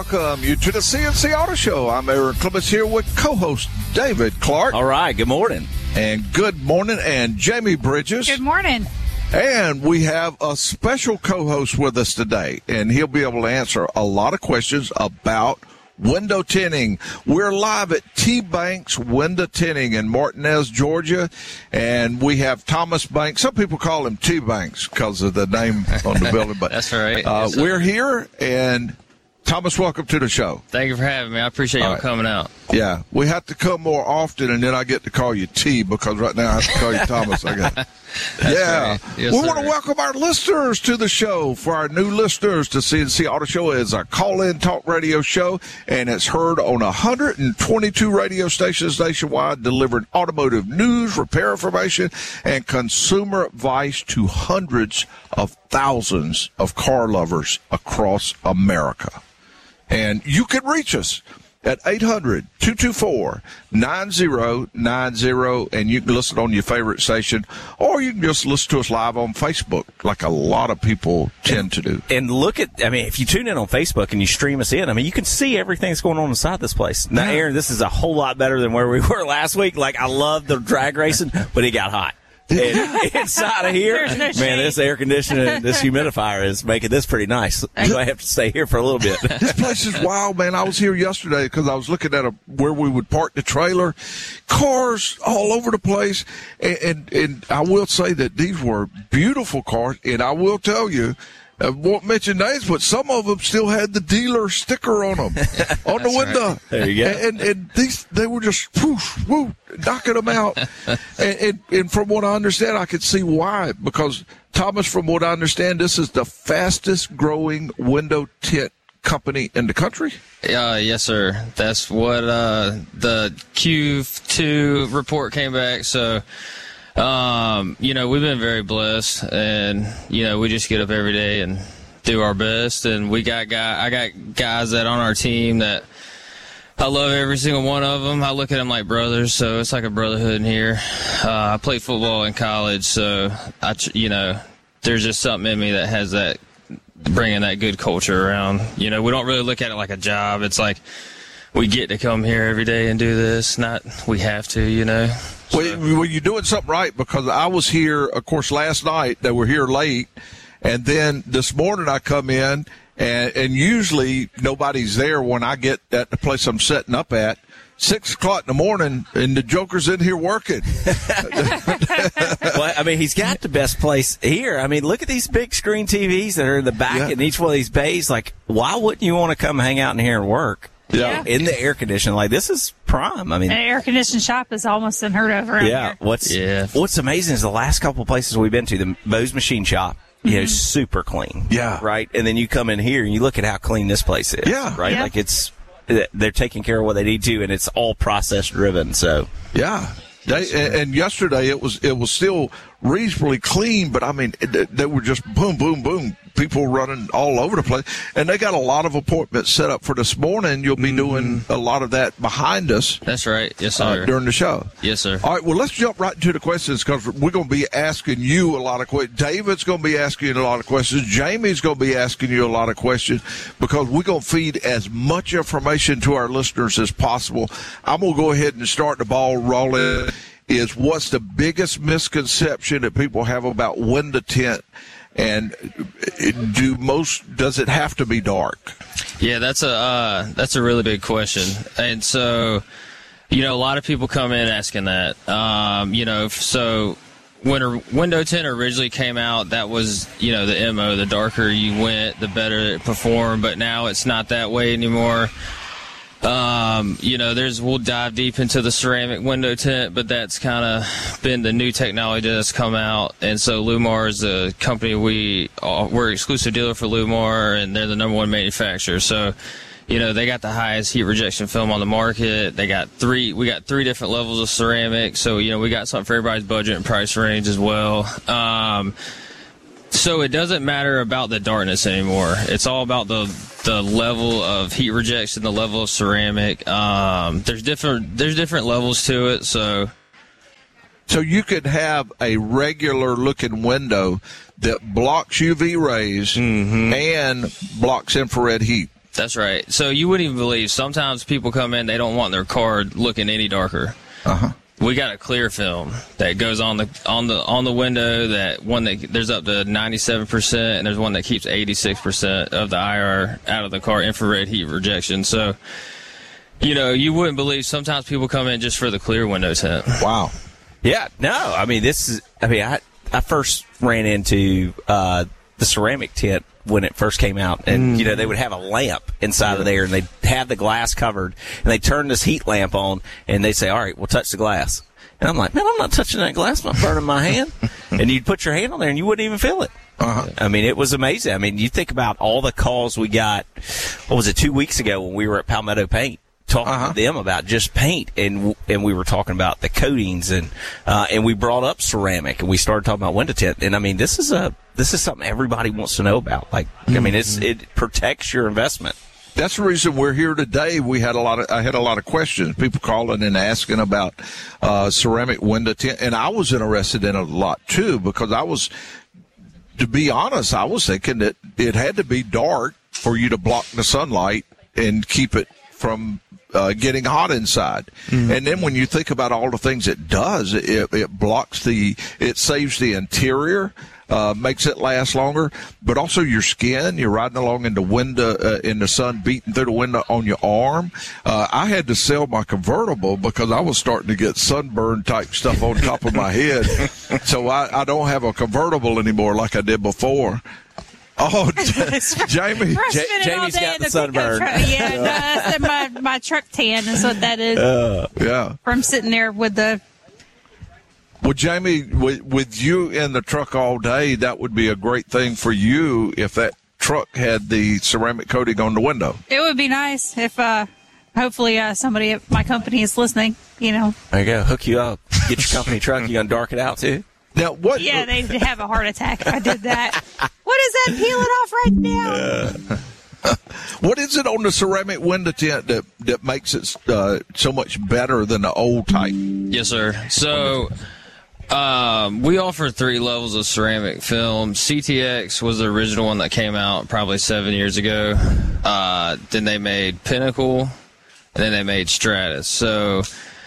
welcome you to the CNC Auto Show. I'm Aaron Clements here with co-host David Clark. All right, good morning. And good morning, and Jamie Bridges. Good morning. And we have a special co-host with us today, and he'll be able to answer a lot of questions about window tinting. We're live at T-Banks Window Tinting in Martinez, Georgia, and we have Thomas Banks. Some people call him T-Banks because of the name on the building. But that's right. Yes, we're here, and Thomas, welcome to the show. Thank you for having me. I appreciate y'all coming out. Yeah, we have to come more often, and then I get to call you T, because right now I have to call you Thomas. I got. Yeah. Right. Yes, we sir. want to welcome our listeners to the show. For our new listeners, the CNC Auto Show is a call-in talk radio show, and it's heard on 122 radio stations nationwide, delivering automotive news, repair information, and consumer advice to hundreds of thousands of car lovers across America. And you can reach us at 800-224-9090, and you can listen on your favorite station, or you can just listen to us live on Facebook, like a lot of people tend to do. And look at, if you tune in on Facebook and you stream us in, you can see everything that's going on inside this place. Now, Aaron, this is a whole lot better than where we were last week. Like, I love the drag racing, but it got hot. And inside of here, no man, shade. this air conditioning, this humidifier is making this pretty nice. I have to stay here for a little bit. This place is wild, man. I was here yesterday because I was looking at where we would park the trailer. Cars all over the place. And I will say that these were beautiful cars. And I will tell you, I won't mention names, but some of them still had the dealer sticker on them, on the window. Right. There you go. And they were just whoosh, whoo, knocking them out. and from what I understand, I could see why. Because, Thomas, from what I understand, this is the fastest growing window tint company in the country? Yes, sir. That's what the Q2 report came back. So, we've been very blessed, and, we just get up every day and do our best. And I got guys that on our team that I love every single one of them. I look at them like brothers, so it's like a brotherhood in here. I played football in college, so there's just something in me that has that, bringing that good culture around. We don't really look at it like a job. It's like we get to come here every day and do this, not we have to, So. Well, you're doing something right, because I was here, of course, last night. They were here late, and then this morning I come in, and usually nobody's there when I get at the place I'm setting up at. 6 o'clock in the morning, and the Joker's in here working. Well, he's got the best place here. Look at these big screen TVs that are in the back in each one of these bays. Like, why wouldn't you want to come hang out in here and work? Yeah. In the air conditioning. Like, this is prime. An air-conditioned shop is almost unheard of around here. What's amazing is the last couple of places we've been to, the Bose Machine Shop, super clean. Yeah. Right? And then you come in here and you look at how clean this place is. Yeah. Right? Yeah. Like, they're taking care of what they need to, and it's all process driven. So. Yeah. And yesterday it was still reasonably clean, but they were just boom, boom, boom. People running all over the place, and they got a lot of appointments set up for this morning. You'll be doing a lot of that behind us. That's right. Yes, sir. During the show. Yes, sir. All right. Well, let's jump right into the questions, because we're going to be asking you a lot of questions. David's going to be asking you a lot of questions. Jamie's going to be asking you a lot of questions, because we're going to feed as much information to our listeners as possible. I'm going to go ahead and start the ball rolling. Is what's the biggest misconception that people have about window tint, and does it have to be dark? Yeah, that's a really big question. And so, a lot of people come in asking that. So when a window tint originally came out, that was, the MO. The darker you went, the better it performed. But now it's not that way anymore. We'll dive deep into the ceramic window tint, but that's kind of been the new technology that's come out. And so Lumar is a company we're exclusive dealer for Lumar, and they're the number one manufacturer. So, they got the highest heat rejection film on the market. We got three different levels of ceramic. So, we got something for everybody's budget and price range as well. So it doesn't matter about the darkness anymore. It's all about the level of heat rejection, the level of ceramic. There's different levels to it. So you could have a regular looking window that blocks UV rays and blocks infrared heat. That's right. So you wouldn't even believe, sometimes people come in, they don't want their car looking any darker. Uh-huh. We got a clear film that goes on the window, there's up to 97%, and there's one that keeps 86% of the IR out of the car, infrared heat rejection. So, you wouldn't believe, sometimes people come in just for the clear window tint. Wow. Yeah, no, I first ran into the ceramic tint when it first came out, and they would have a lamp inside of there, and they'd have the glass covered, and they'd turn this heat lamp on, and they'd say, all right, we'll touch the glass. And I'm like, man, I'm not touching that glass, I'm not burning my hand. And you'd put your hand on there, and you wouldn't even feel it. Uh-huh. I mean, it was amazing. I mean, you think about all the calls we got, 2 weeks ago when we were at Palmetto Paint, talking to them about just paint, and we were talking about the coatings, and we brought up ceramic, and we started talking about window tint. And I mean, this is something everybody wants to know about. Like, I mean, it protects your investment. That's the reason we're here today. I had a lot of questions, people calling and asking about ceramic window tint, and I was interested in it a lot too, because to be honest, I was thinking that it had to be dark for you to block the sunlight and keep it from getting hot inside. And then when you think about all the things it does, it blocks it saves the interior, makes it last longer, but also your skin. You're riding along in the sun, beating through the window on your arm. I had to sell my convertible because I was starting to get sunburn type stuff on top of my head. So I don't have a convertible anymore like I did before. Oh, Jamie. Jamie's got the sunburn. Yeah, no, my truck tan is what that is. Yeah. From sitting there with the... Well, Jamie, with you in the truck all day, that would be a great thing for you if that truck had the ceramic coating on the window. It would be nice if, hopefully, somebody at my company is listening, There you go. Hook you up. Get your company truck. You going to dark it out, too? Now, what? Yeah, they'd have a heart attack if I did that. What is that peeling off right now? What is it on the ceramic window tint that makes it so much better than the old type? Yes, sir. So we offer 3 levels of ceramic film. CTX was the original one that came out probably 7 years ago. Then they made Pinnacle, and then they made Stratus. So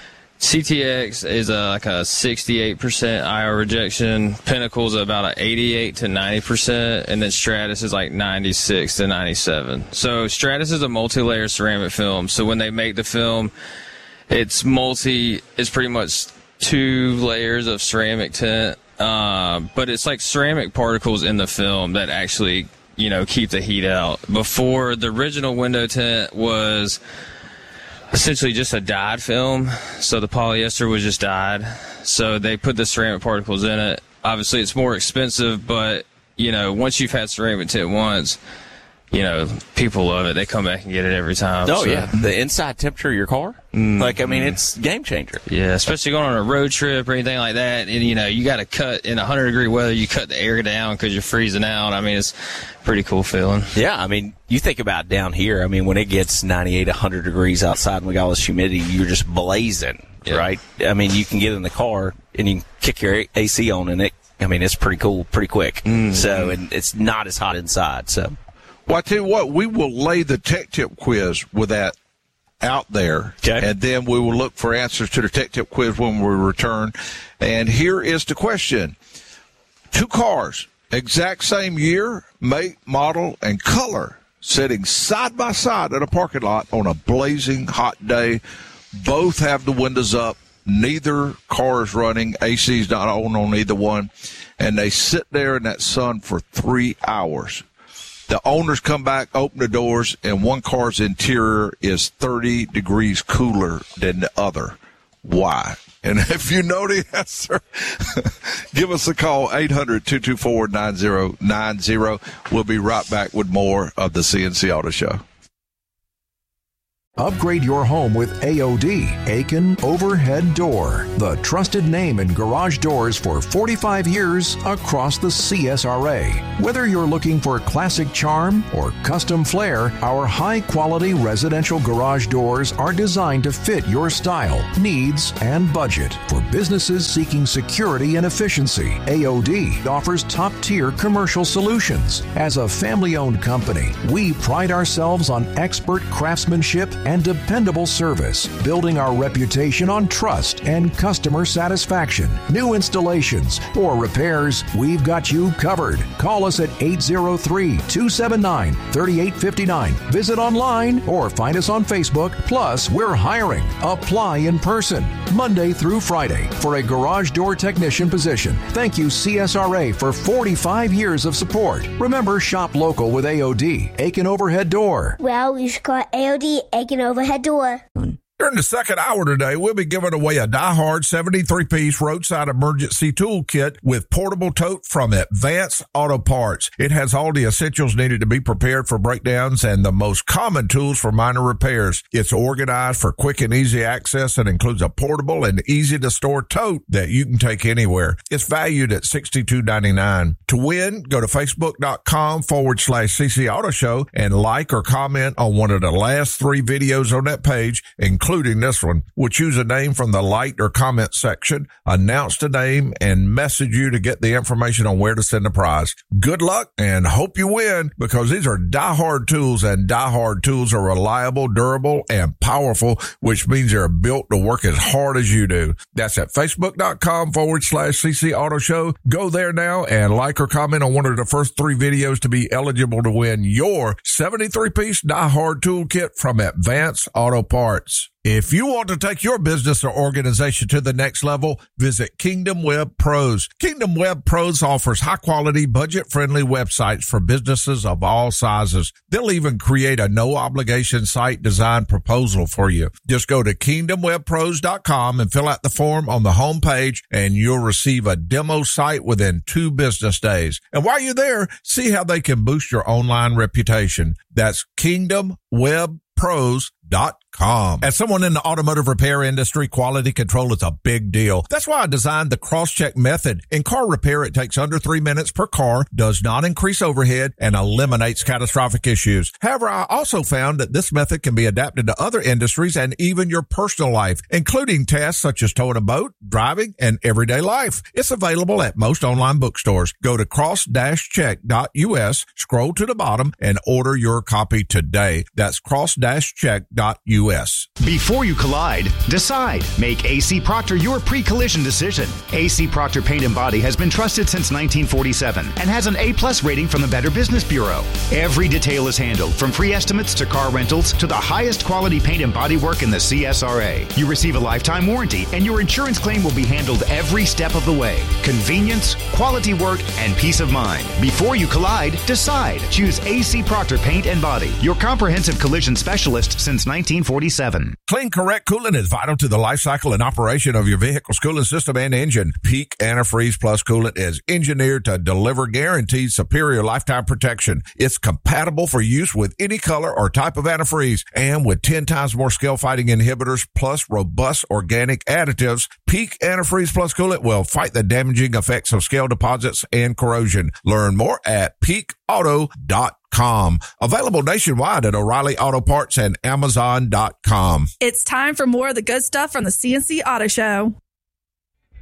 CTX is like a 68% IR rejection. Pinnacle's about an 88 to 90%, and then Stratus is like 96 to 97. So Stratus is a multi-layer ceramic film. So when they make the film, it's pretty much 2 layers of ceramic tint, but it's like ceramic particles in the film that actually, keep the heat out. Before, the original window tint was essentially just a dyed film, so the polyester was just dyed. So they put the ceramic particles in it. Obviously, it's more expensive, but once you've had ceramic tint once, people love it. They come back and get it every time. Oh, so. Yeah. The inside temperature of your car, it's a game changer. Yeah, especially going on a road trip or anything like that. And, you got to cut in 100-degree weather. You cut the air down because you're freezing out. I mean, it's a pretty cool feeling. Yeah, you think about down here. When it gets 98, 100 degrees outside and we got all this humidity, you're just blazing, right? You can get in the car and you can kick your AC on and it's pretty cool, pretty quick. So, and it's not as hot inside, so... Well, I tell you what, we will lay the tech tip quiz with that out there, and then we will look for answers to the tech tip quiz when we return. And here is the question. 2 cars, exact same year, make, model, and color, sitting side by side at a parking lot on a blazing hot day. Both have the windows up. Neither car is running. AC's not on either one. And they sit there in that sun for 3 hours. The owners come back, open the doors, and one car's interior is 30 degrees cooler than the other. Why? And if you know the answer, give us a call, 800-224-9090. We'll be right back with more of the CNC Auto Show. Upgrade your home with AOD, Aiken Overhead Door, the trusted name in garage doors for 45 years across the CSRA. Whether you're looking for classic charm or custom flair, our high-quality residential garage doors are designed to fit your style, needs, and budget. For businesses seeking security and efficiency, AOD offers top-tier commercial solutions. As a family-owned company, we pride ourselves on expert craftsmanship and dependable service, building our reputation on trust and customer satisfaction. New installations or repairs, we've got you covered. Call us at 803-279-3859. Visit online or find us on Facebook. Plus, we're hiring. Apply in person, Monday through Friday, for a garage door technician position. Thank you, CSRA, for 45 years of support. Remember, shop local with AOD, Aiken Overhead Door. Well, you should call AOD, Aiken Overhead Door. During the second hour today, we'll be giving away a Die-Hard 73-piece roadside emergency toolkit with portable tote from Advance Auto Parts. It has all the essentials needed to be prepared for breakdowns and the most common tools for minor repairs. It's organized for quick and easy access and includes a portable and easy-to-store tote that you can take anywhere. It's valued at $62.99. To win, go to facebook.com/CC Auto Show and like or comment on one of the last 3 videos on that page, including this one. We'll choose a name from the like or comment section, announce the name, and message you to get the information on where to send the prize. Good luck and hope you win, because these are Die-Hard tools, and Die-Hard tools are reliable, durable, and powerful, which means they're built to work as hard as you do. That's at facebook.com/CC Auto Show. Go there now and like or comment on one of the first 3 videos to be eligible to win your 73-piece Die-Hard toolkit from Advance Auto Parts. If you want to take your business or organization to the next level, visit Kingdom Web Pros. Kingdom Web Pros offers high-quality, budget-friendly websites for businesses of all sizes. They'll even create a no-obligation site design proposal for you. Just go to kingdomwebpros.com and fill out the form on the home page, and you'll receive a demo site within 2 business days. And while you're there, see how they can boost your online reputation. That's kingdomwebpros.com. As someone in the automotive repair industry, quality control is a big deal. That's why I designed the cross-check method. In car repair, it takes under 3 minutes per car, does not increase overhead, and eliminates catastrophic issues. However, I also found that this method can be adapted to other industries and even your personal life, including tasks such as towing a boat, driving, and everyday life. It's available at most online bookstores. Go to cross-check.us, scroll to the bottom, and order your copy today. That's cross-check.us. Before you collide, decide. Make AC Proctor your pre-collision decision. AC Proctor Paint and Body has been trusted since 1947 and has an A+ rating from the Better Business Bureau. Every detail is handled, from free estimates to car rentals to the highest quality paint and body work in the CSRA. You receive a lifetime warranty, and your insurance claim will be handled every step of the way. Convenience, quality work, and peace of mind. Before you collide, decide. Choose AC Proctor Paint and Body, your comprehensive collision specialist since 1947. Clean Correct Coolant is vital to the life cycle and operation of your vehicle's cooling system and engine. Peak Antifreeze Plus coolant is engineered to deliver guaranteed superior lifetime protection. It's compatible for use with any color or type of antifreeze, and with 10 times more scale-fighting inhibitors plus robust organic additives, Peak Antifreeze Plus coolant will fight the damaging effects of scale deposits and corrosion. Learn more at peakauto.com. Available nationwide at O'Reilly Auto Parts and Amazon.com. It's time for more of the good stuff from the CNC Auto Show.